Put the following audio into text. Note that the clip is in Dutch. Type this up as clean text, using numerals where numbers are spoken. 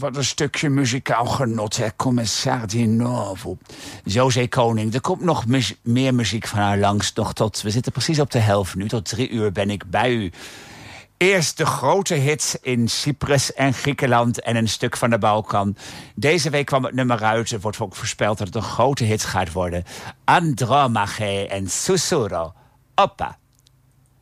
wat een stukje muzikaal genot, hè, commissaris di Novo. Zo zei Koning, er komt nog meer muziek van haar langs. We zitten precies op de helft nu. Tot 3 uur ben ik bij u. Eerst de grote hits in Cyprus en Griekenland en een stuk van de Balkan. Deze week kwam het nummer uit. Er wordt ook voorspeld dat het een grote hit gaat worden. Andromache en Sussurro. Oppa.